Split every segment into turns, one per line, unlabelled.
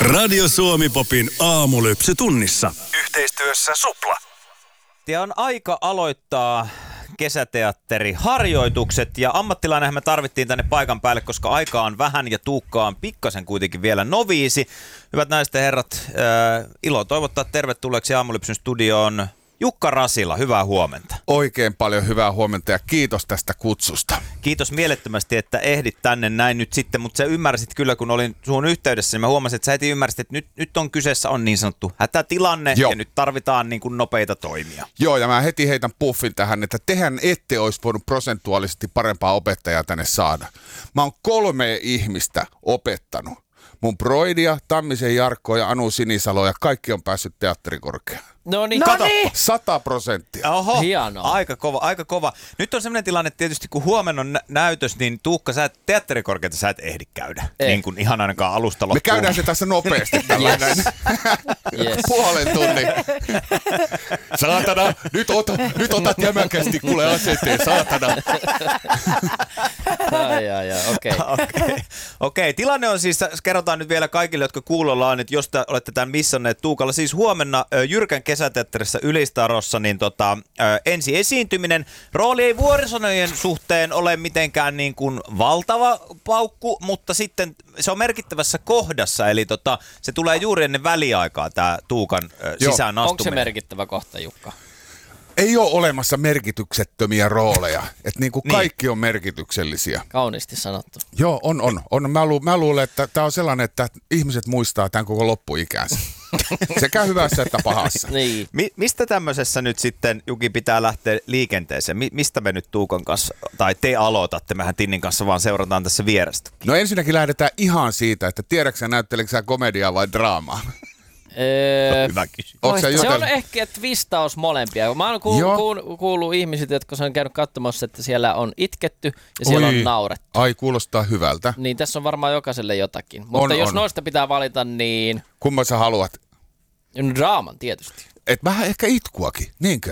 Radio Suomi-popin aamulypsy tunnissa. Yhteistyössä Supla.
Ja on aika aloittaa kesäteatteriharjoitukset ja ammattilainenhan me tarvittiin tänne paikan päälle, koska aikaa on vähän ja Tuukka on pikkasen kuitenkin vielä noviisi. Hyvät naiset ja herrat, ilo toivottaa tervetulleeksi aamulypsyn studioon Jukka Rasila, hyvää huomenta.
Oikein paljon hyvää huomenta ja kiitos tästä kutsusta.
Kiitos mielettömästi, että ehdit tänne näin nyt sitten, mutta sä ymmärsit kyllä, kun olin suun yhteydessä, niin mä huomasin, että sä heti ymmärsit, että nyt on kyseessä on niin sanottu hätätilanne. Joo. Ja nyt tarvitaan niin kuin nopeita toimia.
Joo, ja mä heti heitän puffin tähän, että tehän ette olisi voinut prosentuaalisesti parempaa opettajaa tänne saada. Mä oon 3 ihmistä opettanut. Mun Broidia, Tammisen Jarkkoa ja Anu Sinisalo ja kaikki on päässyt teatterikorkeaan.
No niin, kato.
100%.
Oho,
hienoa.
Aika kova. Nyt on sellainen tilanne, että tietysti kun huomenna on näytös, niin Tuukka, teatterikorkeata sä et ehdi käydä. Niin kuin ihan ainakaan alusta loppuun.
Me käydään se tässä nopeasti tällainen.
Yes.
Puolen tunnin. Saatana, nyt otat jämäkästi kuule aseteen, saatana.
Okei. Tilanne on siis, kerrotaan nyt vielä kaikille, jotka kuulolla on, että jos te olette tämän missanneet Tuukalla, siis huomenna Jyrkän kesäteatterissa Ylistarossa, niin ensi esiintyminen. Rooli ei vuorisonojen suhteen ole mitenkään niin kuin valtava paukku, mutta sitten se on merkittävässä kohdassa, eli se tulee juuri ennen väliaikaa tämä Tuukan sisään astuminen.
Onko se merkittävä kohta, Jukka?
Ei ole olemassa merkityksettömiä rooleja, että niin kuin kaikki on merkityksellisiä.
Kauniisti sanottu.
Joo, on. Mä luulen, että tämä on sellainen, että ihmiset muistaa tämän koko loppuikänsä. Sekä hyvässä että pahassa.
Niin.
Mistä tämmöisessä nyt sitten, Juki, pitää lähteä liikenteeseen? Mistä me nyt Tuukan kanssa, tai te aloitatte, mehän Tinnin kanssa vaan seurataan tässä vierestä?
No ensinnäkin lähdetään ihan siitä, että tiedätkö sä näytteleekö sä komediaa vai draamaa?
Hyvä kysymys.
Se on ehkä twistaus molempia. Mä oon kuullut ihmisiltä, jotka on käynyt katsomassa, että siellä on itketty ja siellä on naurettu.
Ai, kuulostaa hyvältä.
Niin tässä on varmaan jokaiselle jotakin. Mutta jos noista pitää valita, niin...
Kumman sä haluat?
No, draaman tietysti.
Et vähän ehkä itkuakin, niinkö?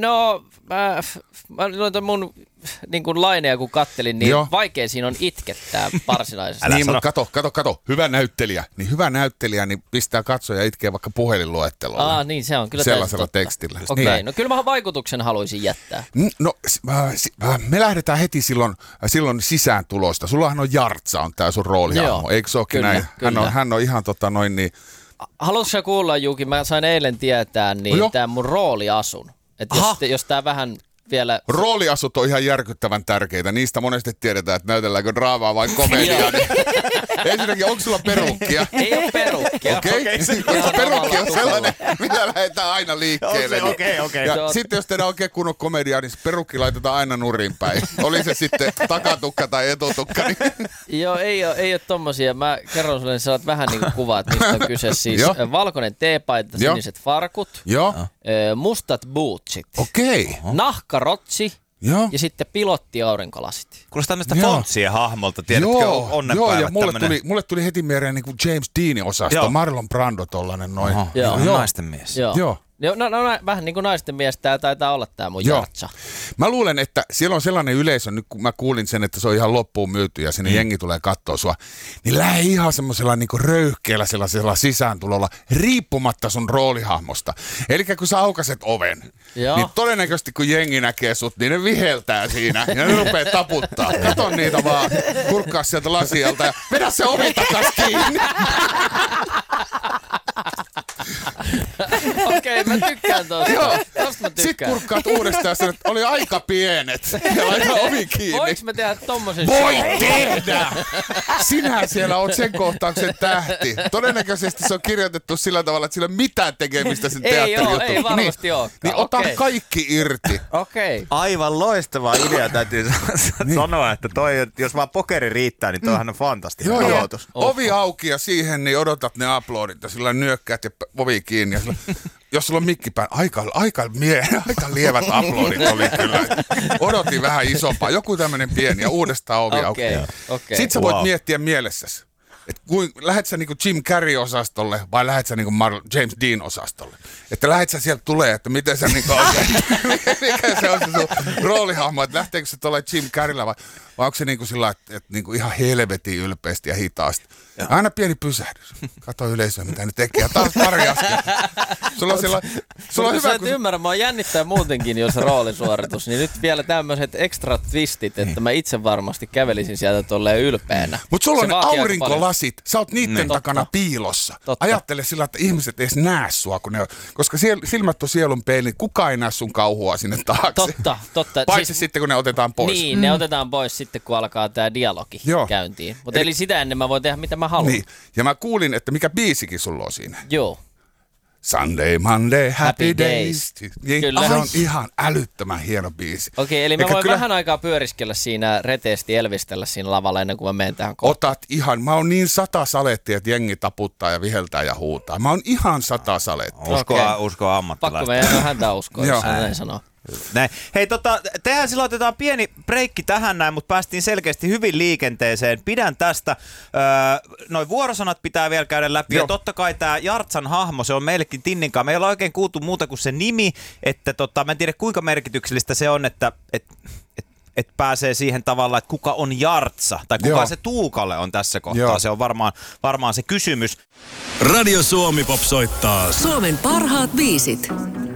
Mä mun niin kuin laineja kun kattelin, niin vaikea siinä on itkettää varsinaisesti.
Niin, mutta kato, hyvä näyttelijä. Niin hyvä näyttelijä, niin pistää katsoja itkeä vaikka puhelinluettelolla.
Niin se on kyllä
sellaisella tekstillä.
Okei,
niin.
No kyllä mä vaikutuksen haluaisin jättää.
No, me lähdetään heti silloin sisääntulosta. Sullahan on Jartsa, on tää sun roolihahmo, eikö se olekin näin?
Kyllä.
Hän on ihan niin...
Haluatko sä kuulla, Juki? Mä sain eilen tietää, niin tää mun rooliasun. Että jos tää vähän vielä...
Rooliasut on ihan järkyttävän tärkeitä. Niistä monesti tiedetään, että näytelläänkö draamaa vai komediaa. Ensinnäkin, onko sulla perukkia?
Ei ole perukkia.
Okei. Perukki on sellainen, mitä lähdetään aina liikkeelle.
Okei.
Ja sitten jos tehdään oikein kunnon komediaa, niin perukki laitetaan aina nurin päin. Oli se sitten takatukka tai etutukka. Niin...
Joo, ei ole tommosia. Mä kerron sulle, niin saat vähän niin kuin kuvaat, mistä on kyse. Siis valkoinen teepaita, siniset farkut, mustat bootsit, nahkarotsi.
Joo.
Ja sitten pilottiaurinkolasit.
Kuulostaa tämmöistä Fontsien hahmolta, tiedätkö, onnenpäivät
ja mulle tuli heti mieleen niin kuin James Deanin osasto, Marlon Brando tollanen noin.
Naisten mies.
Joo. No, vähän niin kuin naisten mies, tää taitaa olla tää mun Jartsa.
Mä luulen, että siellä on sellainen yleisö, nyt kun mä kuulin sen, että se on ihan loppuun myyty ja sinne jengi tulee kattoo sua, niin lähde ihan semmoisella niin kuin röyhkeällä sellaisella sisääntulolla, riippumatta sun roolihahmosta. Eli kun sä aukaset oven, niin todennäköisesti kun jengi näkee sut, niin ne viheltää siinä ja ne rupee taputtaa. Kato niitä vaan, kurkkaa sieltä lasialta ja vedä se ovi takas kiinni.
Okei, mä tykkään tosta. Tosta mä tykkään.
Sitten kurkkaat uudestaan sen, että oli aika pienet. Ja laita ovi kiinni.
Voinko mä tehdä tommosen
Voit tehdä! Sinähän siellä oot sen kohtauksen tähti. Todennäköisesti se on kirjoitettu sillä tavalla, että sillä ei ole mitään tekemistä sen teatterijuttuun.
Ei varmasti olekaan.
Niin ota kaikki irti.
Okei.
Aivan loistava idea, täytyy sanoa, että jos vaan pokeri riittää, niin toihan on fantastinen aloitus.
Ovi auki ja siihen niin odotat ne aplodit ja sillä nyökkäät ja ovi kiinni. Ja jos sulla on mikki päin, aika lievät aplodit oli kyllä. Odotin vähän isompaa, joku tämmönen pieni ja uudestaan ovi auki. Sitten sä voit miettiä mielessäsi, että lähet sä niinku Jim Carrey-osastolle vai lähet sä niinku James Dean-osastolle. Että lähet sä sieltä tulee, että miten sä niinku mikä se on se sun roolihahmo, että lähteekö se tuolle Jim Carreyllä vai onko se niinku sillä, että niinku ihan helvetin ylpeästi ja hitaasti. Aina pieni pysähdys. Kato yleisöä, mitä ne tekee. Ja taas pari askelta. Sulla on hyvä,
kun... ymmärrä, mä jännittää muutenkin, jos roolisuoritus, niin nyt vielä tämmöiset extra twistit, että mä itse varmasti kävelisin sieltä tolleen ylpeänä.
Mutta sulla on aurinkolasit, sä oot niitten takana piilossa. Totta. Ajattele sillä, että ihmiset edes näe sua, kun ne on, koska silmät on sielun peilin, kukaan ei näe sun kauhua sinne taakse.
Totta.
Paitsi siis, sitten, kun ne otetaan pois.
Niin, ne otetaan pois sitten, kun alkaa tää dialogi käyntiin. Mutta eli sitä ennen mä voin tehdä, mitä mä haluan.
Niin. Ja mä kuulin, että mikä biisikin sulla on siinä.
Joo.
Sunday, Monday, happy days.
Kyllä.
Se on ihan älyttömän hieno biisi.
Okei, eli mä voin vähän aikaa pyöriskellä siinä reteesti elvistellä siinä lavalla ennen kuin mä menen tähän
kohtaan. Otat ihan, mä oon niin 100 salettia, että jengi taputtaa ja viheltää ja huutaa. Mä oon ihan 100 salettia.
Uskoa ammattilaista.
Pakko meidän häntä uskoa, jos näin sanoo.
Näin. Hei, tehdään silloin, otetaan pieni breikki tähän näin, mutta päästiin selkeästi hyvin liikenteeseen. Pidän tästä. Noin vuorosanat pitää vielä käydä läpi. Joo. Ja totta kai tämä Jartsan hahmo, se on meillekin Tinninkaan. Me ei ole oikein kuultu muuta kuin se nimi, että mä en tiedä kuinka merkityksellistä se on, että pääsee siihen tavalla, että kuka on Jartsa, tai kuka se Tuukalle on tässä kohtaa. Joo. Se on varmaan se kysymys.
Radio Suomi Pop soittaa
Suomen parhaat biisit.